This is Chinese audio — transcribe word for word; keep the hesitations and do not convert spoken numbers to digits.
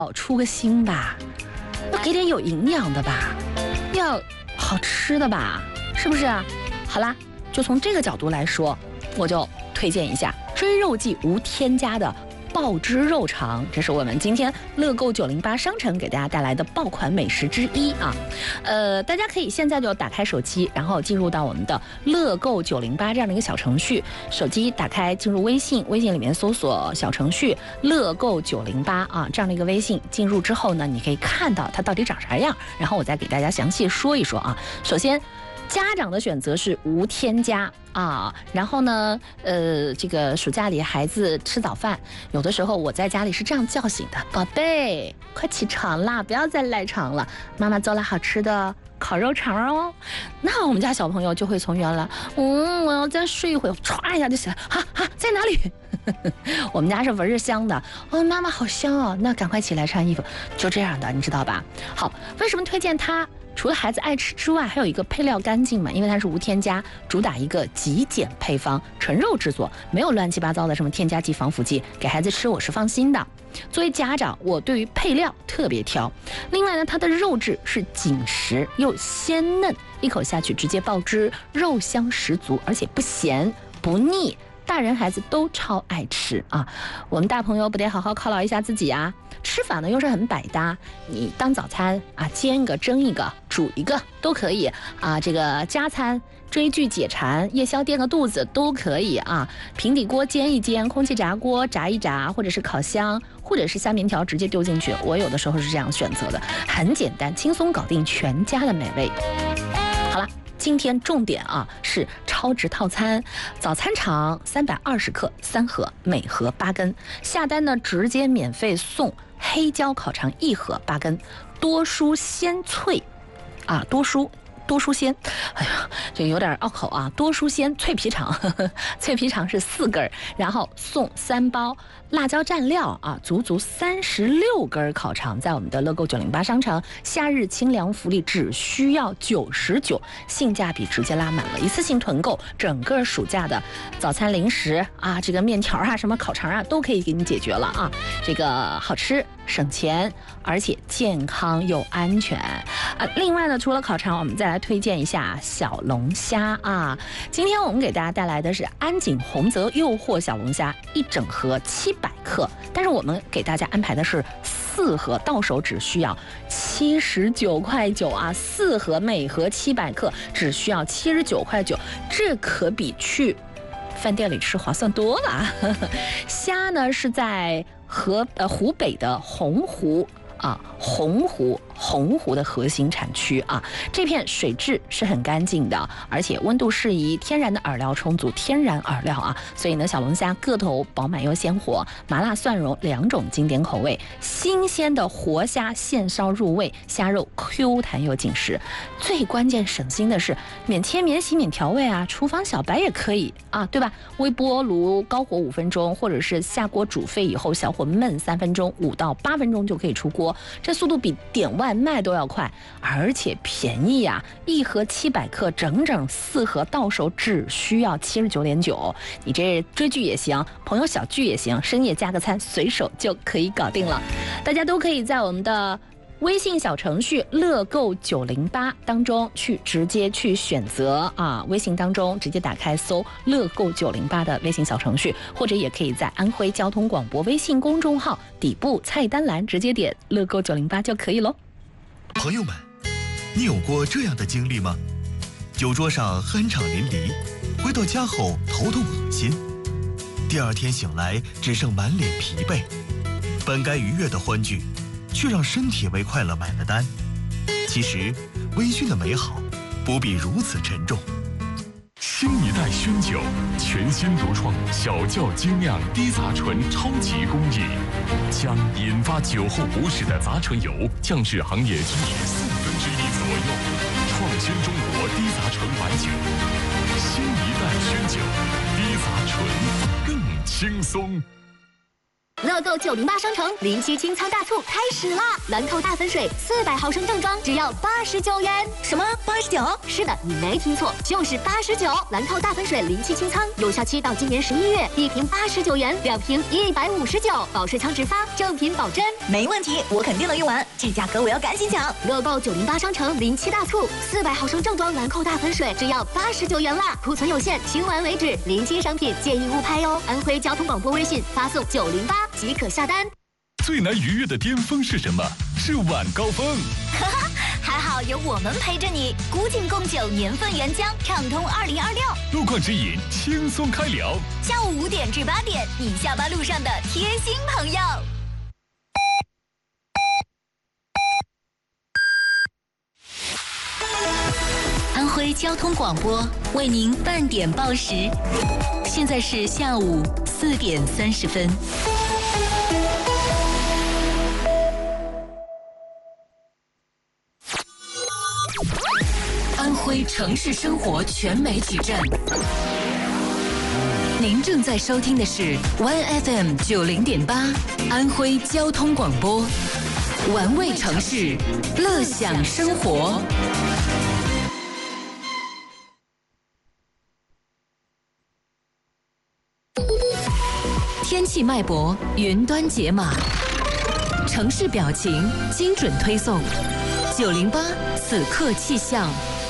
哦，出个新吧，要给点有营养的吧，要好吃的吧，是不是？好啦，就从这个角度来说，我就推荐一下追肉记无添加的爆汁肉肠，这是我们今天乐购九零八商城给大家带来的爆款美食之一啊。呃，大家可以现在就打开手机，然后进入到我们的乐购九零八这样的一个小程序，手机打开进入微信，微信里面搜索小程序乐购九零八啊这样的一个微信，进入之后呢，你可以看到它到底长啥样，然后我再给大家详细说一说啊。首先，家长的选择是无添加啊，然后呢，呃，这个暑假里孩子吃早饭，有的时候我在家里是这样叫醒的：宝贝，快起床啦，不要再赖床了，妈妈做了好吃的烤肉肠哦。那我们家小朋友就会从原来，嗯，我要再睡一会儿，歘一下就起来，哈哈，在哪里？我们家是闻着香的，哦，妈妈好香哦，那赶快起来穿衣服，就这样的，你知道吧？好，为什么推荐它？除了孩子爱吃之外，还有一个配料干净嘛，因为它是无添加，主打一个极简配方，纯肉制作，没有乱七八糟的什么添加剂、防腐剂，给孩子吃我是放心的。作为家长，我对于配料特别挑。另外呢，它的肉质是紧实又鲜嫩，一口下去直接爆汁，肉香十足，而且不咸不腻。大人孩子都超爱吃啊！我们大朋友不得好好犒劳一下自己啊！吃法呢又是很百搭，你当早餐啊，煎一个、蒸一个、煮一个都可以啊。这个加餐、追剧解馋、夜宵垫个肚子都可以啊。平底锅煎一煎，空气炸锅炸一炸，或者是烤箱，或者是下面条直接丢进去。我有的时候是这样选择的，很简单，轻松搞定全家的美味。好了。今天重点啊是超值套餐，早餐肠三百二十克三盒，每盒八根，下单呢直接免费送黑椒烤肠一盒八根，多蔬鲜脆，啊多蔬。多蔬鲜，哎呀，这有点拗口啊！多蔬鲜脆皮肠，呵呵脆皮肠是四根，然后送三包辣椒蘸料啊，足足三十六根烤肠，在我们的乐购九零八商城夏日清凉福利，只需要九十九，性价比直接拉满了，一次性囤购，整个暑假的早餐零食啊，这个面条啊，什么烤肠啊，都可以给你解决了啊！这个好吃省钱，而且健康又安全啊！另外呢，除了烤肠，我们再来推荐一下小龙虾啊！今天我们给大家带来的是安井洪泽诱惑小龙虾，一整盒七百克，但是我们给大家安排的是四盒，到手只需要七十九块九啊！四盒每盒七百克，只需要七十九块九，这可比去饭店里吃划算多了。虾呢是在河呃湖北的洪湖啊，洪湖洪湖的核心产区啊，这片水质是很干净的，而且温度适宜，天然的饵料充足，天然饵料啊，所以呢，小龙虾个头饱满又鲜活，麻辣蒜蓉两种经典口味，新鲜的活虾现烧入味，虾肉 Q 弹又紧实，最关键省心的是免切免洗免调味啊，厨房小白也可以啊，对吧？微波炉高火五分钟，或者是下锅煮沸以后小火焖三分钟，五到八分钟就可以出锅。这速度比点外卖都要快，而且便宜呀、啊！一盒七百克，整整四盒到手只需要七十九点九。你这追剧也行，朋友小聚也行，深夜加个餐，随手就可以搞定了。大家都可以在我们的微信小程序乐购九零八当中去直接去选择啊，微信当中直接打开搜乐购九零八的微信小程序，或者也可以在安徽交通广播微信公众号底部菜单栏直接点乐购九零八就可以喽。 朋友们，你有过这样的经历吗？酒桌上酣畅淋漓，回到家后头痛恶心，第二天醒来只剩满脸疲惫，本该愉悦的欢聚却让身体为快乐买了单。其实微醺的美好不必如此沉重。 新一代熏酒，全新独创小窖精酿低杂醇超级工艺，将引发酒后不适的杂醇油降至行业均值四分之一左右，创新中国低杂醇白酒。新一代熏酒，低杂醇更轻松。 乐购九零八商城临期清仓大促开始啦！兰蔻大粉水四百毫升正装只要八十九元。 什么？八十九？ 是的，你没听错，就是八十九。兰蔻大粉水临期清仓，有效期到今年十一月，一瓶八十九元，两瓶一百五十九，保水仓直发，正品保真。 没问题，我肯定能用完，这价格我要赶紧抢！ 乐购九零八商城临期大促，四百毫升正装兰蔻大粉水只要八十九元啦，库存有限，清完为止。临期商品建议勿拍哦。安徽交通广播微信发送九零八即可下单。 最难逾越的巅峰是什么？是晚高峰。 哈哈，还好有我们陪着你。古井贡酒年份原浆，畅通二零二六。 路况指引，轻松开聊。 下午五点至八点，你下班路上的贴心朋友。安徽交通广播为您半点报时，现在是下午四点三十分。安徽城市生活全媒体站，您正在收听的是 Y F M 九零点八安徽交通广播，玩味城市，乐享生活。天气脉搏，云端解码，城市表情，精准推送。九零八此刻气象。